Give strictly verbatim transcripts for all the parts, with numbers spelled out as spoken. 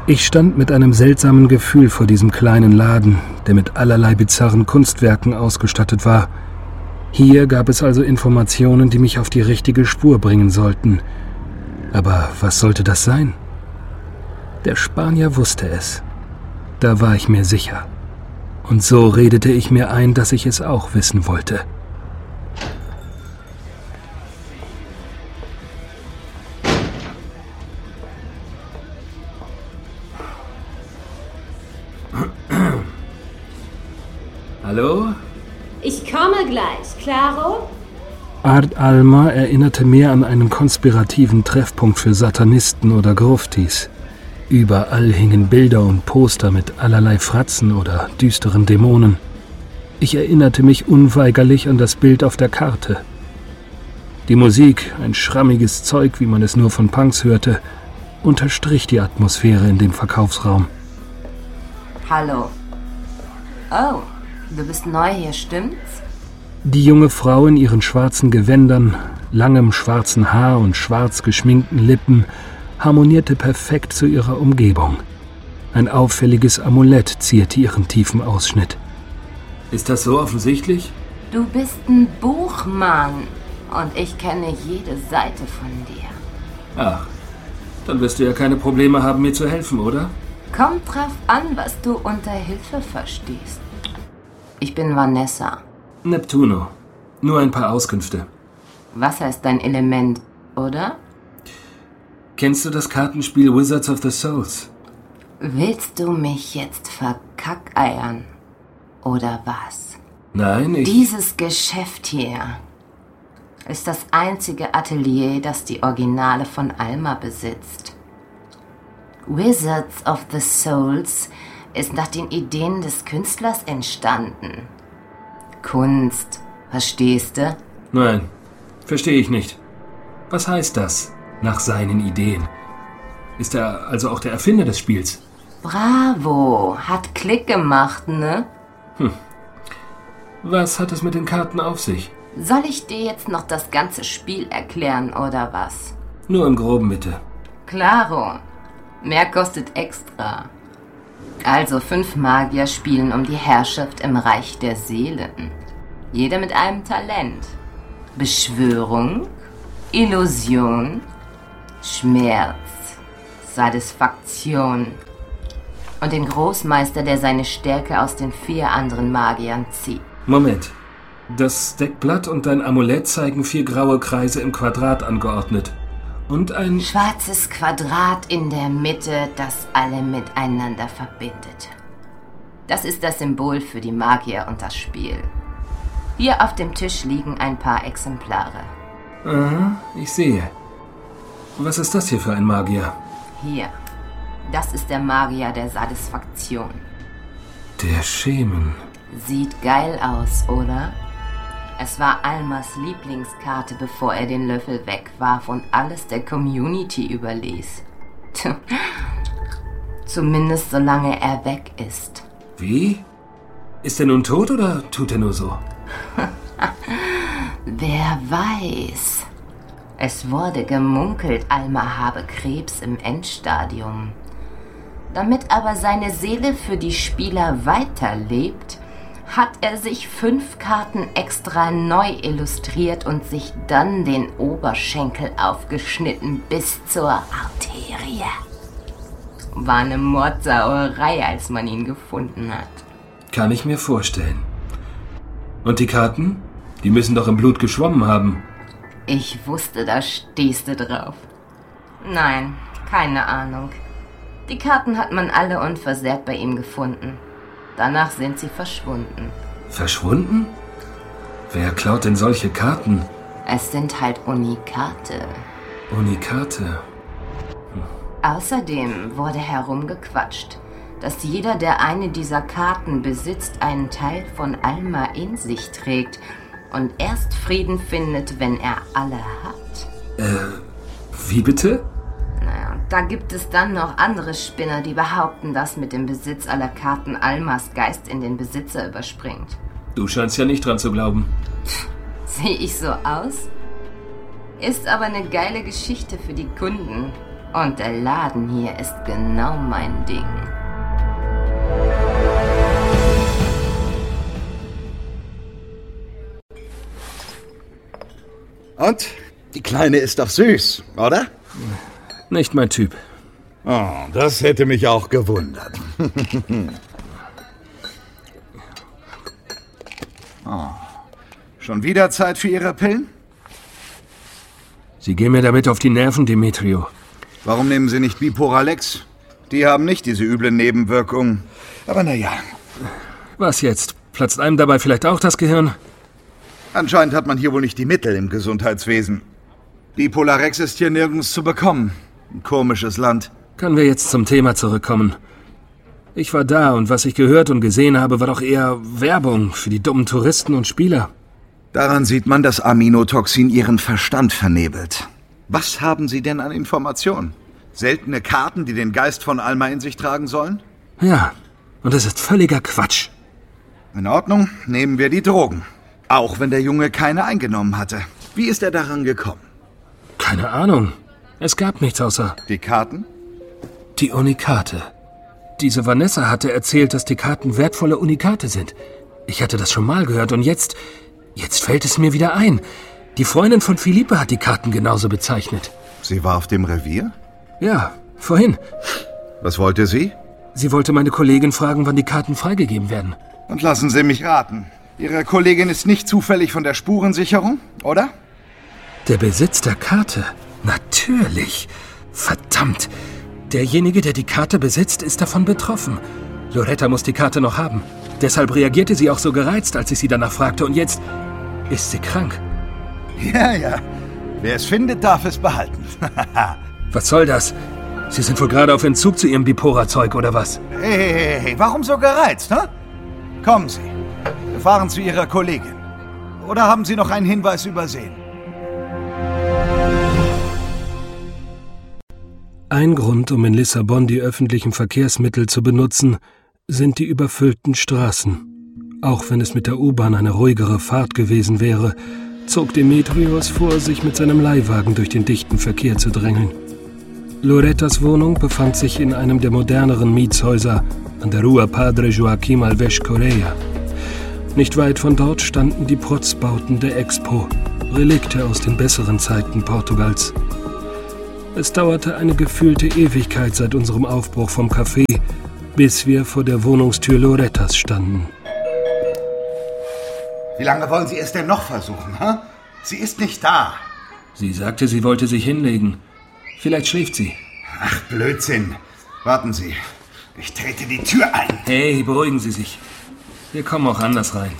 Ich stand mit einem seltsamen Gefühl vor diesem kleinen Laden, der mit allerlei bizarren Kunstwerken ausgestattet war. Hier gab es also Informationen, die mich auf die richtige Spur bringen sollten. Aber was sollte das sein? Der Spanier wusste es. Da war ich mir sicher. Und so redete ich mir ein, dass ich es auch wissen wollte. Hallo? Ich komme gleich, Claro? Art Alma erinnerte mehr an einen konspirativen Treffpunkt für Satanisten oder Gruftis. Überall hingen Bilder und Poster mit allerlei Fratzen oder düsteren Dämonen. Ich erinnerte mich unweigerlich an das Bild auf der Karte. Die Musik, ein schrammiges Zeug, wie man es nur von Punks hörte, unterstrich die Atmosphäre in dem Verkaufsraum. Hallo. Oh, du bist neu hier, stimmt's? Die junge Frau in ihren schwarzen Gewändern, langem schwarzen Haar und schwarz geschminkten Lippen harmonierte perfekt zu ihrer Umgebung. Ein auffälliges Amulett zierte ihren tiefen Ausschnitt. Ist das so offensichtlich? Du bist ein Buchmann und ich kenne jede Seite von dir. Ach, dann wirst du ja keine Probleme haben, mir zu helfen, oder? Kommt drauf an, was du unter Hilfe verstehst. Ich bin Vanessa. Neptuno. Nur ein paar Auskünfte. Wasser ist dein Element, oder? Kennst du das Kartenspiel Wizards of the Souls? Willst du mich jetzt verkackeiern? Oder was? Nein, ich... Dieses Geschäft hier ist das einzige Atelier, das die Originale von Alma besitzt. Wizards of the Souls ist nach den Ideen des Künstlers entstanden. Kunst, verstehst du? Nein, verstehe ich nicht. Was heißt das? Nach seinen Ideen. Ist er also auch der Erfinder des Spiels? Bravo, hat Klick gemacht, ne? Hm. Was hat es mit den Karten auf sich? Soll ich dir jetzt noch das ganze Spiel erklären, oder was? Nur im Groben, bitte. Claro. Mehr kostet extra. Also fünf Magier spielen um die Herrschaft im Reich der Seelen. Jeder mit einem Talent. Beschwörung, Illusion, Schmerz, Satisfaktion und den Großmeister, der seine Stärke aus den vier anderen Magiern zieht. Moment. Das Deckblatt und dein Amulett zeigen vier graue Kreise im Quadrat angeordnet. Und ein... schwarzes Quadrat in der Mitte, das alle miteinander verbindet. Das ist das Symbol für die Magier und das Spiel. Hier auf dem Tisch liegen ein paar Exemplare. Aha, ich sehe. Was ist das hier für ein Magier? Hier. Das ist der Magier der Satisfaktion. Der Schemen. Sieht geil aus, oder? Es war Almas Lieblingskarte, bevor er den Löffel wegwarf und alles der Community überließ. Zumindest solange er weg ist. Wie? Ist er nun tot oder tut er nur so? Wer weiß. Es wurde gemunkelt, Alma habe Krebs im Endstadium. Damit aber seine Seele für die Spieler weiterlebt, hat er sich fünf Karten extra neu illustriert und sich dann den Oberschenkel aufgeschnitten bis zur Arterie. War eine Mordsauerei, als man ihn gefunden hat. Kann ich mir vorstellen. Und die Karten? Die müssen doch im Blut geschwommen haben. Ich wusste, da stehst du drauf. Nein, keine Ahnung. Die Karten hat man alle unversehrt bei ihm gefunden. Danach sind sie verschwunden. Verschwunden? Wer klaut denn solche Karten? Es sind halt Unikate. Unikate? Hm. Außerdem wurde herumgequatscht, dass jeder, der eine dieser Karten besitzt, einen Teil von Alma in sich trägt und erst Frieden findet, wenn er alle hat. Äh, wie bitte? Naja, da gibt es dann noch andere Spinner, die behaupten, dass mit dem Besitz aller Karten Almas Geist in den Besitzer überspringt. Du scheinst ja nicht dran zu glauben. Sehe ich so aus? Ist aber eine geile Geschichte für die Kunden. Und der Laden hier ist genau mein Ding. Und? Die Kleine ist doch süß, oder? Nicht mein Typ. Oh, das hätte mich auch gewundert. Oh. Schon wieder Zeit für Ihre Pillen? Sie gehen mir damit auf die Nerven, Demetrio. Warum nehmen Sie nicht Biporalex? Die haben nicht diese üblen Nebenwirkungen. Aber naja. Was jetzt? Platzt einem dabei vielleicht auch das Gehirn? Anscheinend hat man hier wohl nicht die Mittel im Gesundheitswesen. Bipolarex ist hier nirgends zu bekommen. Ein komisches Land. Können wir jetzt zum Thema zurückkommen? Ich war da und was ich gehört und gesehen habe, war doch eher Werbung für die dummen Touristen und Spieler. Daran sieht man, dass Aminotoxin Ihren Verstand vernebelt. Was haben Sie denn an Informationen? Seltene Karten, die den Geist von Alma in sich tragen sollen? Ja, und das ist völliger Quatsch. In Ordnung, nehmen wir die Drogen. Auch wenn der Junge keine eingenommen hatte. Wie ist er daran gekommen? Keine Ahnung. Es gab nichts außer... Die Karten? Die Unikate. Diese Vanessa hatte erzählt, dass die Karten wertvolle Unikate sind. Ich hatte das schon mal gehört und jetzt... Jetzt fällt es mir wieder ein. Die Freundin von Philippe hat die Karten genauso bezeichnet. Sie war auf dem Revier? Ja, vorhin. Was wollte sie? Sie wollte meine Kollegin fragen, wann die Karten freigegeben werden. Und lassen Sie mich raten. Ihre Kollegin ist nicht zufällig von der Spurensicherung, oder? Der Besitz der Karte? Natürlich. Verdammt. Derjenige, der die Karte besitzt, ist davon betroffen. Loretta muss die Karte noch haben. Deshalb reagierte sie auch so gereizt, als ich sie danach fragte. Und jetzt ist sie krank. Ja, ja. Wer es findet, darf es behalten. Was soll das? Sie sind wohl gerade auf Entzug zu Ihrem Bipora-Zeug, oder was? Hey, hey, hey, hey, warum so gereizt, ne? Kommen Sie. Wir fahren zu Ihrer Kollegin. Oder haben Sie noch einen Hinweis übersehen? Ein Grund, um in Lissabon die öffentlichen Verkehrsmittel zu benutzen, sind die überfüllten Straßen. Auch wenn es mit der U-Bahn eine ruhigere Fahrt gewesen wäre, zog Demetrios vor, sich mit seinem Leihwagen durch den dichten Verkehr zu drängeln. Lorettas Wohnung befand sich in einem der moderneren Mietshäuser an der Rua Padre Joaquim Alves Correa. Nicht weit von dort standen die Protzbauten der Expo, Relikte aus den besseren Zeiten Portugals. Es dauerte eine gefühlte Ewigkeit seit unserem Aufbruch vom Café, bis wir vor der Wohnungstür Lorettas standen. Wie lange wollen Sie es denn noch versuchen, hä? Sie ist nicht da. Sie sagte, sie wollte sich hinlegen. Vielleicht schläft sie. Ach, Blödsinn. Warten Sie. Ich trete die Tür ein. Hey, beruhigen Sie sich. Wir kommen auch anders rein.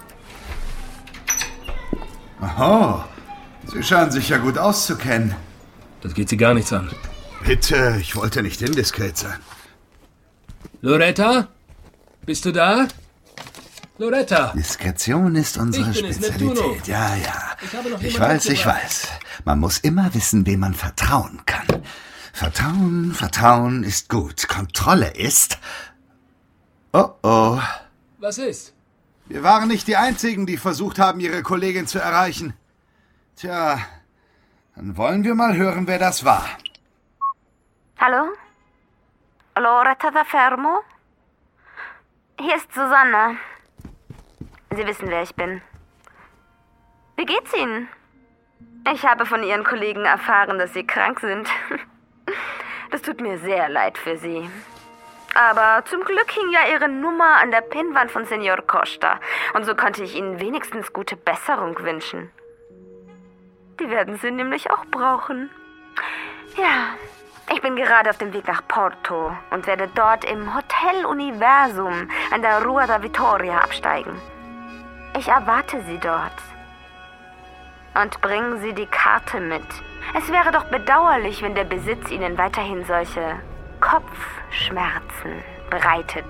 Oho. Sie scheinen sich ja gut auszukennen. Das geht Sie gar nichts an. Bitte, ich wollte nicht indiskret sein. Loretta? Bist du da? Loretta! Diskretion ist unsere Ich bin es, Spezialität. Nettuno. Ja, ja. Ich habe noch Ich jemanden weiß, ich mitgebracht. weiß. Man muss immer wissen, wem man vertrauen kann. Vertrauen, Vertrauen ist gut. Kontrolle ist... Oh, oh. Was ist? Wir waren nicht die Einzigen, die versucht haben, Ihre Kollegin zu erreichen. Tja, dann wollen wir mal hören, wer das war. Hallo? Loretta da Fermo? Hier ist Susanne. Sie wissen, wer ich bin. Wie geht's Ihnen? Ich habe von Ihren Kollegen erfahren, dass Sie krank sind. Das tut mir sehr leid für Sie. Aber zum Glück hing ja Ihre Nummer an der Pinnwand von Senor Costa. Und so konnte ich Ihnen wenigstens gute Besserung wünschen. Die werden Sie nämlich auch brauchen. Ja, ich bin gerade auf dem Weg nach Porto und werde dort im Hotel Universum an der Rua da Vitoria absteigen. Ich erwarte Sie dort. Und bringen Sie die Karte mit. Es wäre doch bedauerlich, wenn der Besitz Ihnen weiterhin solche Kopfschmerzen bereitet.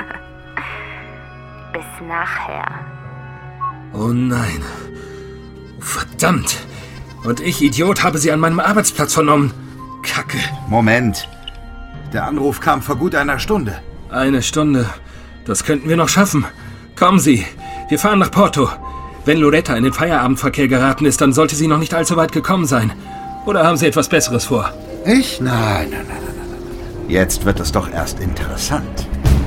Bis nachher. Oh nein. Verdammt. Und ich, Idiot, habe sie an meinem Arbeitsplatz vernommen. Kacke. Moment. Der Anruf kam vor gut einer Stunde. Eine Stunde. Das könnten wir noch schaffen. Kommen Sie. Wir fahren nach Porto. Wenn Loretta in den Feierabendverkehr geraten ist, dann sollte sie noch nicht allzu weit gekommen sein. Oder haben Sie etwas Besseres vor? Ich? Nein, nein, nein, nein, nein. Jetzt wird es doch erst interessant.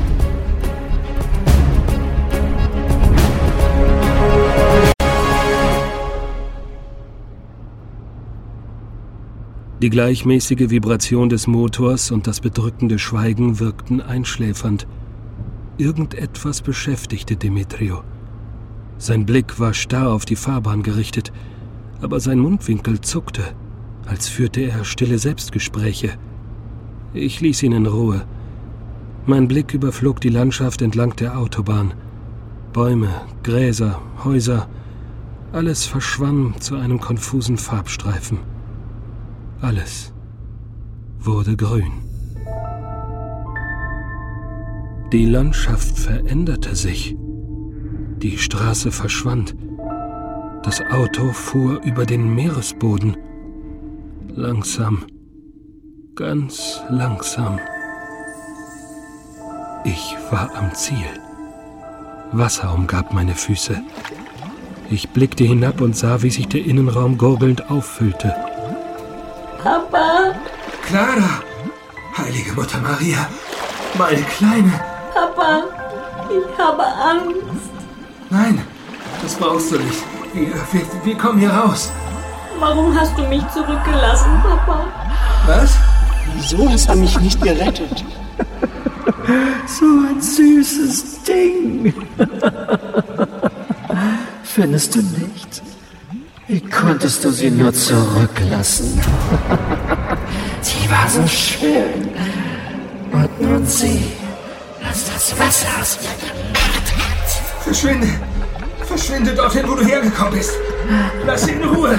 Die gleichmäßige Vibration des Motors und das bedrückende Schweigen wirkten einschläfernd. Irgendetwas beschäftigte Demetrio. Sein Blick war starr auf die Fahrbahn gerichtet, aber sein Mundwinkel zuckte, als führte er stille Selbstgespräche. Ich ließ ihn in Ruhe. Mein Blick überflog die Landschaft entlang der Autobahn. Bäume, Gräser, Häuser, alles verschwamm zu einem konfusen Farbstreifen. Alles wurde grün. Die Landschaft veränderte sich. Die Straße verschwand. Das Auto fuhr über den Meeresboden. Langsam, ganz langsam. Ich war am Ziel. Wasser umgab meine Füße. Ich blickte hinab und sah, wie sich der Innenraum gurgelnd auffüllte. Papa? Clara! Heilige Mutter Maria! Meine Kleine! Papa, ich habe Angst. Nein, das brauchst du nicht. Wir, wir, wir kommen hier raus. Warum hast du mich zurückgelassen, Papa? Was? Wieso hast du mich nicht gerettet? So ein süßes Ding. Findest du nicht? Wie konntest du sie nur zurücklassen? Sie war so schön. Und nun sieh, was das Wasser aus ihr gemacht hat. Verschwinde! Verschwinde dorthin, wo du hergekommen bist! Lass sie in Ruhe!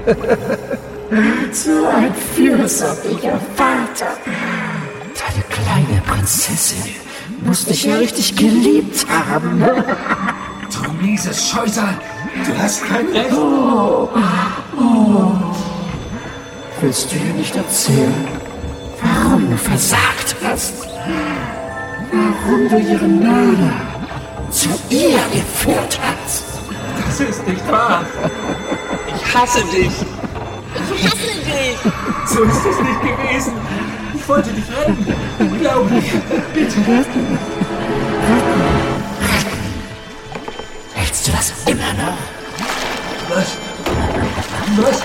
So ein fürsorglicher Vater. Deine kleine Prinzessin muss dich ja richtig geliebt haben. Du mieses Scheusal! Du hast kein Recht! Oh, oh. Willst du ihr nicht erzählen, warum du versagt hast? Warum du ihren Mörder zu ihr geführt hast? Das ist nicht wahr! Ich hasse dich! Ich hasse dich! So ist es nicht gewesen! Ich wollte dich retten! Glaub mir! Bitte! Retten! Retten! Retten! Willst du das immer noch? Was? Was?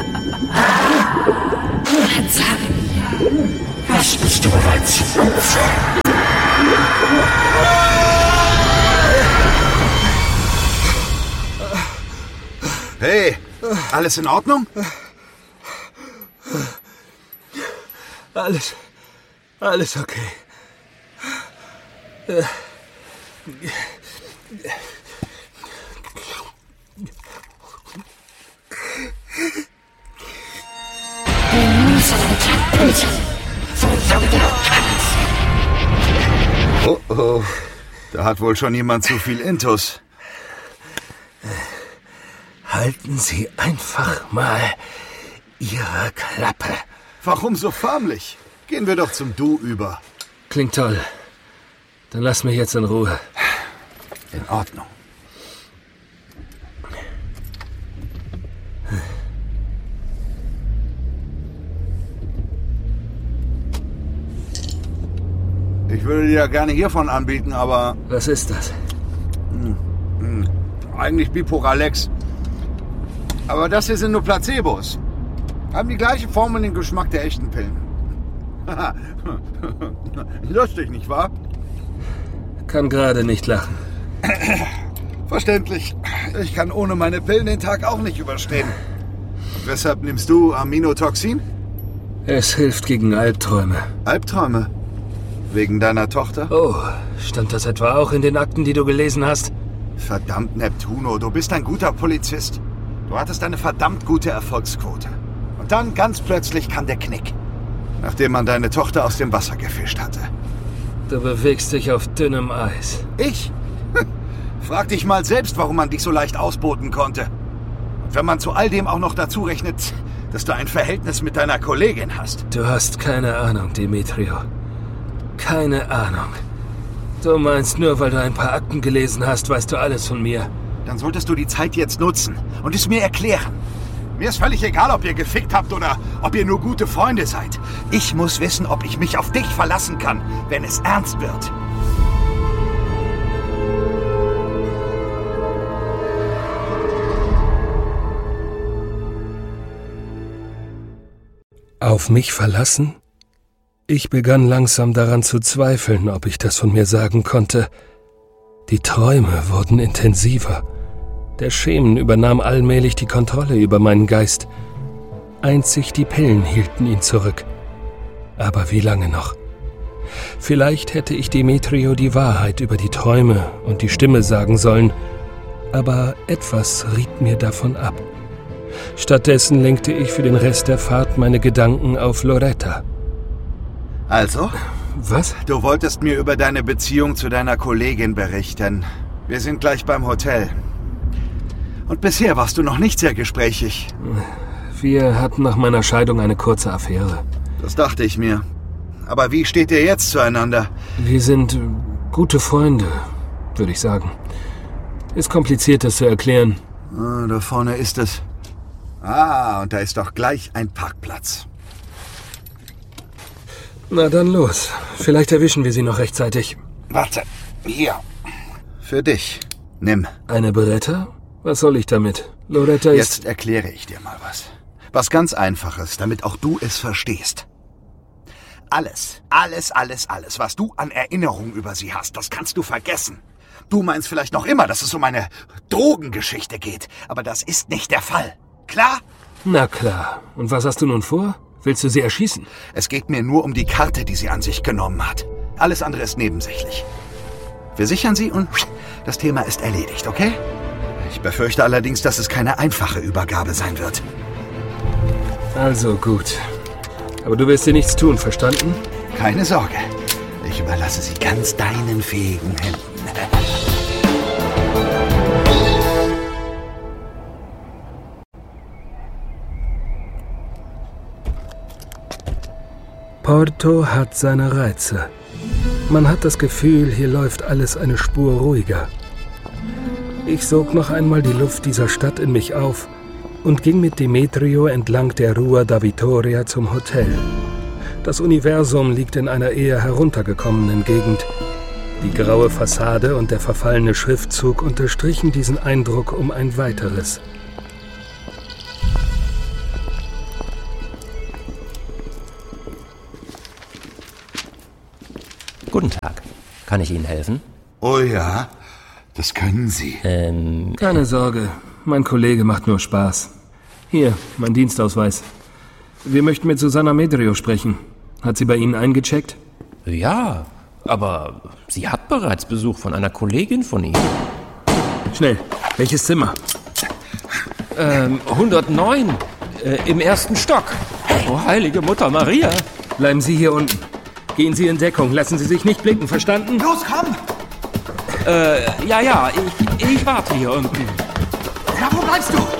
Dann sag mir, was bist du bereit zu opfern? Hey, alles in Ordnung? Alles, alles okay. Oh oh, da hat wohl schon jemand zu viel Intus. Halten Sie einfach mal Ihre Klappe. Warum so förmlich? Gehen wir doch zum Du über. Klingt toll. Dann lass mich jetzt in Ruhe. In Ordnung. Ich würde dir ja gerne hiervon anbieten, aber... Was ist das? Hm, hm, eigentlich Biporalex. Aber das hier sind nur Placebos. Haben die gleiche Form und den Geschmack der echten Pillen. Lustig, nicht wahr? Kann gerade nicht lachen. Verständlich. Ich kann ohne meine Pillen den Tag auch nicht überstehen. Und weshalb nimmst du Aminotoxin? Es hilft gegen Albträume. Albträume? Wegen deiner Tochter? Oh, stand das etwa auch in den Akten, die du gelesen hast? Verdammt, Neptuno, du bist ein guter Polizist. Du hattest eine verdammt gute Erfolgsquote. Und dann ganz plötzlich kam der Knick. Nachdem man deine Tochter aus dem Wasser gefischt hatte. Du bewegst dich auf dünnem Eis. Ich? Frag dich mal selbst, warum man dich so leicht ausboten konnte. Und wenn man zu all dem auch noch dazu rechnet, dass du ein Verhältnis mit deiner Kollegin hast. Du hast keine Ahnung, Demetrio. Keine Ahnung. Du meinst, nur weil du ein paar Akten gelesen hast, weißt du alles von mir. Dann solltest du die Zeit jetzt nutzen und es mir erklären. Mir ist völlig egal, ob ihr gefickt habt oder ob ihr nur gute Freunde seid. Ich muss wissen, ob ich mich auf dich verlassen kann, wenn es ernst wird. Auf mich verlassen? Ich begann langsam daran zu zweifeln, ob ich das von mir sagen konnte. Die Träume wurden intensiver. Der Schemen übernahm allmählich die Kontrolle über meinen Geist. Einzig die Pillen hielten ihn zurück. Aber wie lange noch? Vielleicht hätte ich Demetrio die Wahrheit über die Träume und die Stimme sagen sollen, aber etwas riet mir davon ab. Stattdessen lenkte ich für den Rest der Fahrt meine Gedanken auf Loretta. Also? Was? Du wolltest mir über deine Beziehung zu deiner Kollegin berichten. Wir sind gleich beim Hotel. Und bisher warst du noch nicht sehr gesprächig. Wir hatten nach meiner Scheidung eine kurze Affäre. Das dachte ich mir. Aber wie steht ihr jetzt zueinander? Wir sind gute Freunde, würde ich sagen. Ist kompliziert, das zu erklären. Ah, da vorne ist es. Ah, und da ist doch gleich ein Parkplatz. Na dann los. Vielleicht erwischen wir sie noch rechtzeitig. Warte, hier. Für dich. Nimm. Eine Beretta? Was soll ich damit? Loretta ist... Jetzt erkläre ich dir mal was. Was ganz Einfaches, damit auch du es verstehst. Alles, alles, alles, alles, was du an Erinnerungen über sie hast, das kannst du vergessen. Du meinst vielleicht noch immer, dass es um eine Drogengeschichte geht, aber das ist nicht der Fall. Klar? Na klar. Und was hast du nun vor? Willst du sie erschießen? Es geht mir nur um die Karte, die sie an sich genommen hat. Alles andere ist nebensächlich. Wir sichern sie und das Thema ist erledigt, okay? Ich befürchte allerdings, dass es keine einfache Übergabe sein wird. Also gut. Aber du wirst dir nichts tun, verstanden? Keine Sorge. Ich überlasse sie ganz deinen fähigen Händen. Porto hat seine Reize. Man hat das Gefühl, hier läuft alles eine Spur ruhiger. Ich sog noch einmal die Luft dieser Stadt in mich auf und ging mit Demetrio entlang der Rua da Vittoria zum Hotel. Das Universum liegt in einer eher heruntergekommenen Gegend. Die graue Fassade und der verfallene Schriftzug unterstrichen diesen Eindruck um ein weiteres. Guten Tag. Kann ich Ihnen helfen? Oh ja, das können Sie. Ähm... Keine Sorge, mein Kollege macht nur Spaß. Hier, mein Dienstausweis. Wir möchten mit Susanna Medrio sprechen. Hat sie bei Ihnen eingecheckt? Ja, aber sie hat bereits Besuch von einer Kollegin von Ihnen. Schnell, welches Zimmer? Ähm, hundertneun, äh, im ersten Stock. Oh, heilige Mutter Maria. Bleiben Sie hier unten. Gehen Sie in Deckung, lassen Sie sich nicht blicken, verstanden? Los, komm! Äh, ja, ja, ich, ich warte hier unten. Ja, wo bleibst du?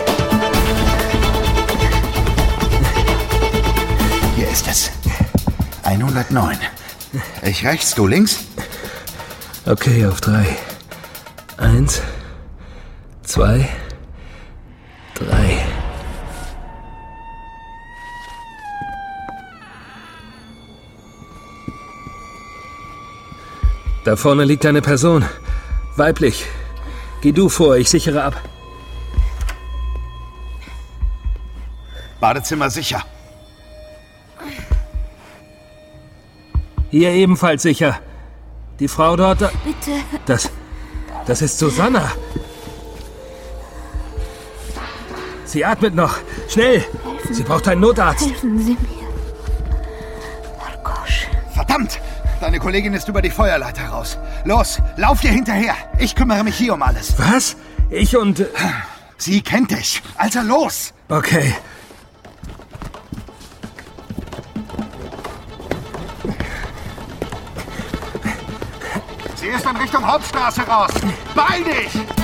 Hier ist es. hundertneun. Ich rechts, du links? Okay, auf drei. Eins, zwei, drei. Da vorne liegt eine Person. Weiblich. Geh du vor, ich sichere ab. Badezimmer sicher. Hier ebenfalls sicher. Die Frau dort... Da Bitte. Das... Das ist Susanna. Sie atmet noch. Schnell! Helfen Sie braucht einen Notarzt. Helfen Sie mir. Markosch. Verdammt! Deine Kollegin ist über die Feuerleiter raus. Los, lauf ihr hinterher. Ich kümmere mich hier um alles. Was? Ich und... Sie kennt dich. Also los! Okay. Sie ist in Richtung Hauptstraße raus. Beeil dich!